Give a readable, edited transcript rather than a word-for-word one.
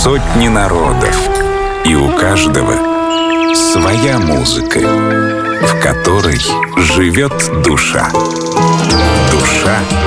сотни народов, и у каждого своя музыка, в которой живет душа. Душа